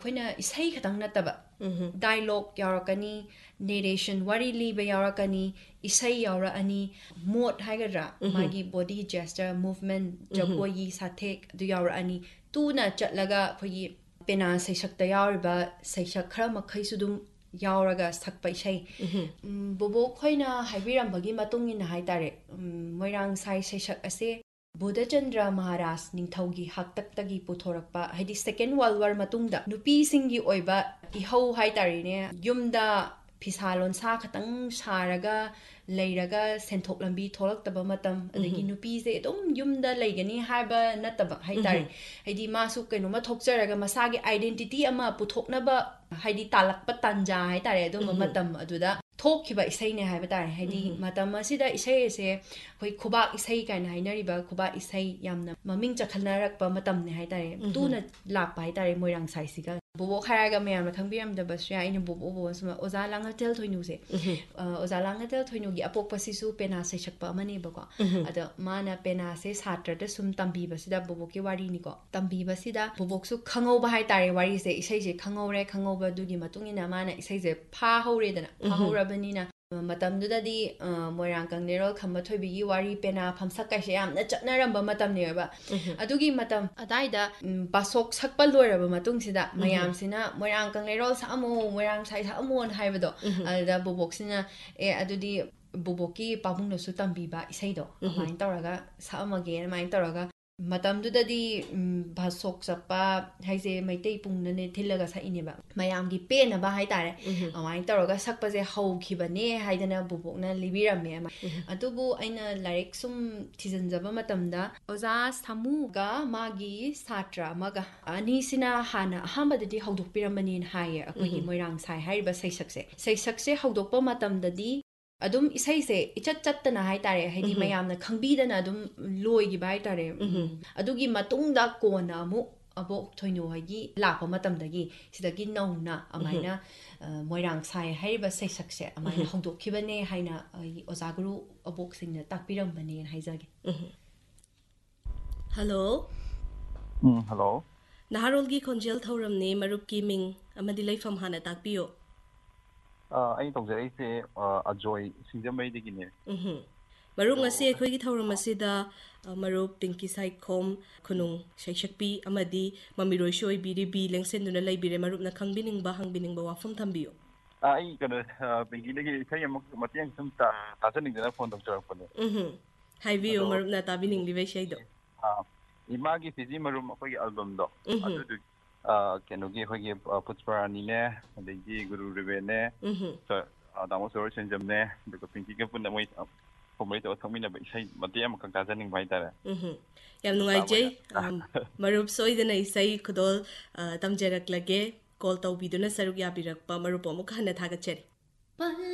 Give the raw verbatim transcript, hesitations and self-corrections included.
ꯑꯩꯈꯣꯏꯅ ꯏꯁꯩ ꯈꯛꯇꯪ ꯅꯠꯇꯕ ꯗꯥꯏꯂꯣꯒ ꯌꯥꯎꯔꯛꯀꯅꯤ ꯅꯦꯔꯦꯁꯟ ꯋꯥꯔꯤ ꯂꯤꯕ ꯌꯥꯎꯔꯛꯀꯅꯤ ꯏꯁꯩ ꯌꯥꯎꯔꯛꯑꯅꯤ ꯃꯣꯠ ꯍꯥꯏꯒꯗ꯭ꯔꯥ ꯃꯥꯒꯤ ꯕꯣꯗꯤ ꯖꯦꯁꯇꯔ ꯃꯨꯚꯃꯦꯟ ꯖꯒꯣꯏꯒꯤ ꯁꯥꯊꯦꯛ ꯑꯗꯨ ꯌꯥꯎꯔꯛꯑꯅꯤ ꯇꯨꯅ ꯆꯠꯂꯒ ꯑꯩꯈꯣꯏꯒꯤ ꯄꯦꯅꯥ ꯁꯩꯁꯛꯇ ꯌꯥꯎꯔꯤꯕ ꯁꯩꯁꯛ ꯈꯔ ꯃꯈꯩꯁꯨ ꯑꯗꯨꯝ ꯌꯥꯎꯔꯒ ꯁꯛꯄ ꯏꯁꯩ ꯕꯣꯕꯣꯛ ꯈꯣꯏꯅ ꯍꯥꯏꯕꯤꯔꯝꯕꯒꯤ ꯃꯇꯨꯡ ꯏꯟꯅ ꯍꯥꯏꯇꯥꯔꯦ ꯃꯣꯏꯔꯥꯡ ꯁꯥꯏ ꯁꯩꯁꯛ ꯑꯁꯦ ꯕꯨꯙꯆꯟꯗ꯭ꯔ ꯃꯍꯥꯔꯥꯖ ꯅꯤꯡꯊꯧꯒꯤ ꯍꯥꯛꯇꯛꯇꯒꯤ ꯄꯨꯊꯣꯔꯛꯄ ꯍꯥꯏꯗꯤ ꯁꯦꯀꯦꯟ ꯋꯥꯔꯜ ꯋꯥꯔ ꯃꯇꯨꯡꯗ ꯅꯨꯄꯤꯁꯤꯡꯒꯤ ꯑꯣꯏꯕ ꯏꯍꯧ ꯍꯥꯏꯇꯥꯔꯦꯅꯦ ꯌꯨꯝꯗ ꯐꯤꯁꯥ ꯂꯣꯟꯁꯥ ꯈꯛꯇꯪ ꯁꯥꯔꯒ ꯂꯩꯔꯒ ꯁꯦꯟꯊꯣꯛ ꯂꯝꯕꯤ ꯊꯣꯛꯂꯛꯇꯕ ꯃꯇꯝ ꯑꯗꯒꯤ ꯅꯨꯄꯤꯁꯦ ꯑꯗꯨꯝ ꯌꯨꯝꯗ ꯂꯩꯒꯅꯤ ꯍꯥꯏꯕ ꯅꯠꯇꯕ ꯍꯥꯏꯇꯥꯔꯦ ꯍꯥꯏꯗꯤ ꯃꯥꯁꯨ ꯀꯩꯅꯣꯝꯃ ꯊꯣꯛꯆꯔꯒ ꯃꯁꯥꯒꯤ ꯑꯥꯏꯗꯦꯟꯇꯤꯇꯤ ꯑꯃ ꯄꯨꯊꯣꯛꯅꯕ ꯍꯥꯏꯗꯤ ꯇꯥꯜꯂꯛꯄ ꯇꯥꯟꯖꯥ ꯍꯥꯏꯇꯥꯔꯦ ꯑꯗꯨꯝꯕ ꯃꯇꯝ ꯑꯗꯨꯗ ꯊꯣꯛꯈꯤꯕ ꯏꯁꯩꯅꯦ ꯍꯥꯏꯕ ꯇꯥꯔꯦ ꯍꯥꯏꯗꯤ ꯃꯇꯝ ꯑꯁꯤꯗ ꯏꯁꯩ ꯑꯁꯦ ꯑꯩꯈꯣꯏ ꯈꯨꯕꯥꯛ ꯏꯁꯩ ꯀꯥꯏꯅ ꯍꯥꯏꯅꯔꯤꯕ ꯈꯨꯕꯥꯛ ꯏꯁꯩ ꯌꯥꯝꯅ ꯃꯃꯤꯡ ꯆꯠꯈꯠꯅꯔꯛꯄ ꯃꯇꯝꯅꯦ ꯍꯥꯏꯇꯥꯔꯦ ꯇꯨꯅ ꯂꯥꯛꯄ ꯍꯥꯏꯇꯥꯔꯦ ꯃꯣꯏꯔꯥꯡ ꯁꯥꯏꯁꯤꯒ ꯕꯣꯕꯣꯛ ꯍꯥꯏꯔꯒ ꯃꯌꯥꯝꯅ ꯈꯪꯕꯤꯔꯝꯗꯕꯁꯨ ꯌꯥꯏ ꯑꯩꯅ ꯕꯣꯕꯣꯛ ꯕꯣꯕꯣꯛ ꯁꯨꯝ ꯑꯣꯖꯥ ꯂꯥꯡꯉꯊꯦꯜ ꯊꯣꯏꯅꯨꯁꯦ ꯑꯣꯖꯥ ꯂꯥꯡꯉꯊꯦꯜ ꯊꯣꯏꯅꯨꯒꯤ ꯑꯄꯣꯛꯄꯁꯤꯁꯨ ꯄꯦꯅꯥ ꯁꯩꯁꯛꯄ ꯑꯃꯅꯦꯕꯀꯣ ꯑꯗꯣ ꯃꯥꯅ ꯄꯦꯅꯥꯁꯦ ꯁꯥꯇ꯭ꯔꯗ ꯁꯨꯝ ꯇꯝꯕꯤꯕꯁꯤꯗ ꯕꯣꯕꯣꯛꯀꯤ ꯋꯥꯔꯤꯅꯤꯀꯣ ꯇꯝꯕꯤꯕꯁꯤꯗ ꯕꯣꯕꯣꯛꯁꯨ ꯈꯪꯍꯧꯕ ꯍꯥꯏꯇꯥꯔꯦ ꯋꯥꯔꯤꯁꯦ ꯏꯁꯩꯁꯦ ꯈꯪꯍꯧꯔꯦ ꯈꯪꯍꯧꯕ ꯑꯗꯨꯒꯤ ꯃꯇꯨꯡ ꯏꯟꯅ ꯃꯥꯅ ꯏꯁꯩꯁꯦ ꯐꯥꯍꯧꯔꯦꯗꯅ ꯐꯥꯍꯧꯔꯕꯅꯤꯅ ꯃꯇꯝꯗꯨꯗꯗꯤ ꯃꯣꯏꯔꯥꯡ ꯀꯪꯂꯩꯔꯣꯜ ꯈꯝꯕ ꯊꯣꯏꯕꯤꯒꯤ ꯋꯥꯔꯤ ꯄꯦꯅꯥ ꯐꯝꯁꯛ ꯀꯥꯏꯁꯦ ꯌꯥꯝꯅ ꯆꯠꯅꯔꯝꯕ ꯃꯇꯝꯅꯦꯕ ꯑꯗꯨꯒꯤ ꯃꯇꯝ ꯑꯗꯥꯏꯗ ꯕꯥꯁꯣꯛ ꯁꯛꯄ ꯂꯣꯏꯔꯕ ꯃꯇꯨꯡꯁꯤꯗ ꯃꯌꯥꯝꯁꯤꯅ ꯃꯣꯏꯔꯥꯡ ꯀꯪꯂꯩꯔꯣꯜ ꯁꯛꯑꯝꯃꯣ ꯃꯣꯏꯔꯥꯡ ꯁꯥꯏ ꯁꯛꯑꯝꯃꯣꯅ ꯍꯥꯏꯕꯗꯣ ꯑꯗꯨꯗ ꯕꯣꯕꯣꯛꯁꯤꯅ ꯑꯦ ꯑꯗꯨꯗꯤ ꯕꯣꯕꯣꯛꯀꯤ ꯄꯥꯕꯨꯡꯅꯁꯨ ꯇꯝꯕꯤꯕ ꯏꯁꯩꯗꯣ ꯑꯗꯨꯃꯥꯏꯅ ꯇꯧꯔꯒ ꯁꯛꯑꯝꯃꯒꯦ ꯑꯗꯨꯃꯥꯏꯅ ꯇꯧꯔꯒ ꯃꯇꯝꯗꯨꯗꯗꯤ ꯕꯥꯁꯣꯛ ꯆꯠꯄ ꯍꯥꯏꯁꯦ ꯃꯩꯇꯩ ꯄꯨꯡꯅꯅꯦ ꯊꯤꯜꯂꯒ ꯁꯛꯏꯅꯦꯕ ꯃꯌꯥꯝꯒꯤ ꯄꯦꯟꯅꯕ ꯍꯥꯏꯇꯥꯔꯦ ꯑꯗꯨꯃꯥꯏꯅ ꯇꯧꯔꯒ ꯁꯛꯄꯁꯦ ꯍꯧꯈꯤꯕꯅꯦ ꯍꯥꯏꯗꯅ ꯕꯣꯕꯣꯛꯅ ꯂꯤꯕꯤꯔꯝꯃꯦ ꯑꯗꯨꯕꯨ ꯑꯩꯅ ꯂꯥꯏꯔꯤꯛ ꯁꯨꯝ ꯊꯤꯖꯤꯟꯖꯕ ꯃꯇꯝꯗ ꯑꯣꯖꯥ ꯁꯥꯃꯨꯒ ꯃꯥꯒꯤ ꯁꯥꯇ꯭ꯔ ꯑꯃꯒ ꯑꯅꯤꯁꯤꯅ ꯍꯥꯟꯅ ꯑꯍꯥꯟꯕꯗꯗꯤ ꯍꯧꯗꯣꯛꯄꯤꯔꯝꯕꯅꯦꯅ ꯍꯥꯏꯌꯦ ꯑꯩꯈꯣꯏꯒꯤ ꯃꯣꯏꯔꯥꯡ ꯁꯥꯏ ꯍꯥꯏꯔꯤꯕ ꯁꯩꯁꯛꯁꯦ ꯁꯩꯁꯛꯁꯦ ꯍꯧꯗꯣꯛꯄ ꯃꯇꯝꯗꯗꯤ ꯑꯗꯨꯝ ꯏꯁꯩꯁꯦ ꯏꯆꯠ ꯆꯠꯇꯅ ꯍꯥꯏꯇꯥꯔꯦ ꯍꯥꯏꯗꯤ ꯃꯌꯥꯝꯅ ꯈꯪꯕꯤꯗꯅ ꯑꯗꯨꯝ ꯂꯣꯏꯈꯤꯕ ꯍꯥꯏꯇꯥꯔꯦ ꯑꯗꯨꯒꯤ ꯃꯇꯨꯡꯗ ꯀꯣꯟꯅ ꯑꯃꯨꯛ ꯑꯕꯣꯛ ꯊꯣꯏꯅꯨ ꯍꯣꯏꯒꯤ ꯂꯥꯛꯄ ꯃꯇꯝꯗꯒꯤ ꯁꯤꯗꯒꯤ ꯅꯧꯅ ꯑꯗꯨꯃꯥꯏꯅ ꯃꯣꯏꯔꯥꯡ ꯁꯥꯏ ꯍꯥꯏꯔꯤꯕ ꯁꯩꯁꯛꯁꯦ ꯑꯗꯨꯃꯥꯏꯅ ꯍꯧꯗꯣꯛꯈꯤꯕꯅꯦ ꯍꯥꯏꯅ ꯑꯩ ꯑꯣꯖꯥ ꯒꯨꯔꯨ ꯑꯕꯣꯛꯁꯤꯡꯅ ꯇꯥꯛꯄꯤꯔꯝꯕꯅꯦꯅ ꯍꯥꯏꯖꯒꯦ ꯍꯜꯂꯣ ꯎꯝ ꯍꯜꯂꯣ ꯅꯍꯥꯔꯣꯜꯒꯤ ꯈꯣꯟꯖꯦꯜ ꯊꯧꯔꯝꯅꯤ ꯃꯔꯨꯞꯀꯤ ꯃꯤꯡ ꯑꯃꯗꯤ ꯂꯩꯐꯝ ꯍꯥꯟꯅ ꯇꯥꯛꯄꯤꯌꯣ ꯑꯩ ꯇꯧꯖꯔꯛꯏꯁꯦ ꯑꯖꯣꯏ ꯁꯤꯡꯖꯃꯩꯗꯒꯤꯅꯦ ꯃꯔꯨꯞ ꯉꯁꯤ ꯑꯩꯈꯣꯏꯒꯤ ꯊꯧꯔꯝ ꯑꯁꯤꯗ ꯃꯔꯨꯞ ꯄꯤꯡꯀꯤ ꯁꯥꯏꯈꯣꯝ ꯈꯨꯅꯨꯡ ꯁꯩꯁꯛꯄꯤ ꯑꯃꯗꯤ ꯃꯃꯤꯔꯣꯏꯁꯨ ꯑꯣꯏꯕꯤꯔꯤꯕꯤ ꯂꯦꯡꯁꯤꯟꯗꯨꯅ ꯂꯩꯕꯤꯔꯦ ꯃꯔꯨꯞꯅ ꯈꯪꯕꯤꯅꯤꯡꯕ ꯍꯪꯕꯤꯅꯤꯡꯕ ꯋꯥꯐꯝ ꯊꯝꯕꯤꯌꯨ ꯑꯩ ꯀꯩꯅꯣ ꯄꯤꯡꯀꯤꯗꯒꯤ ꯏꯁꯩ ꯑꯃ ꯃꯇꯦꯡ ꯁꯨꯝ ꯇꯥꯖꯅꯤꯡꯗꯅ ꯐꯣꯟ ꯇꯧꯖꯔꯛꯄꯅꯦ ꯍꯥꯏꯕꯤꯌꯨ ꯃꯔꯨꯞꯅ ꯇꯥꯕꯤꯅꯤꯡꯂꯤꯕ ꯏꯁꯩꯗꯣ ꯏꯃꯥꯒꯤ ꯐꯤꯖꯤ ꯃꯔꯨꯝ ꯑꯩꯈꯣꯏꯒꯤ ꯑꯜꯕꯝꯗꯣ ꯑꯗꯨꯗꯨꯒꯤ ꯀꯩꯅꯣꯒꯤ ꯑꯩꯈꯣꯏꯒꯤ ꯄꯨꯁꯄꯔꯥꯅꯤꯅꯦ ꯑꯗꯒꯤ ꯒꯨꯔꯨ ꯔꯤꯕꯦꯟꯅꯦ ꯇꯥꯃꯣ ꯁꯣꯔ ꯁꯦꯟꯖꯝꯅꯦ ꯑꯗꯨꯒ ꯄꯤꯡꯀꯤꯒ ꯄꯨꯟꯅ ꯃꯣꯏ ꯀꯨꯝꯍꯩ ꯇꯧꯔ ꯊꯛꯃꯤꯟꯅꯕ ꯏꯁꯩ ꯃꯇꯦꯛ ꯑꯃꯈꯛ ꯇꯥꯖꯅꯤꯡꯕ ꯍꯥꯏꯇꯥꯔꯦ ꯌꯥꯝ ꯅꯨꯡꯉꯥꯏꯖꯩ ꯃꯔꯨꯞ ꯁꯣꯏꯗꯅ ꯏꯁꯩ ꯈꯨꯗꯣꯜ ꯇꯝꯖꯔꯛꯂꯒꯦ ꯀꯣꯜ ꯇꯧꯕꯤꯗꯨꯅ ꯁꯔꯨꯛ ꯌꯥꯕꯤꯔꯛꯄ ꯃꯔꯨꯞ ꯑꯃꯨꯛ ꯍꯟꯅ ꯊꯥꯒꯠꯆꯔꯤ